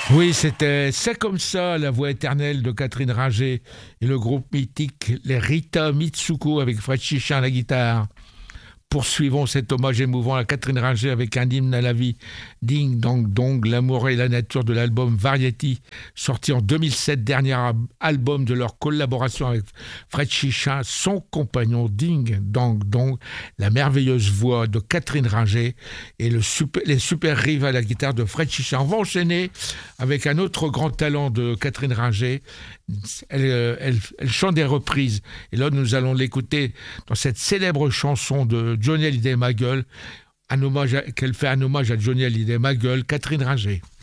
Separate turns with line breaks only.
Oui, c'était C'est comme ça, la voix éternelle de Catherine Ringer et le groupe mythique, les Rita Mitsuko avec Fred Chichin à la guitare. Poursuivons cet hommage émouvant à Catherine Ringer avec un hymne à la vie, Ding Dong Dong, l'amour et la nature de l'album Variety, sorti en 2007, dernier album de leur collaboration avec Fred Chichin, son compagnon Ding Dong Dong, la merveilleuse voix de Catherine Ringer et les super riffs à la guitare de Fred Chichin. On va enchaîner avec un autre grand talent de Catherine Ringer. Elle chante des reprises et là nous allons l'écouter dans cette célèbre chanson de Johnny Hallyday Ma Gueule, qu'elle fait un hommage à Johnny Hallyday Ma Gueule, Catherine Ringer.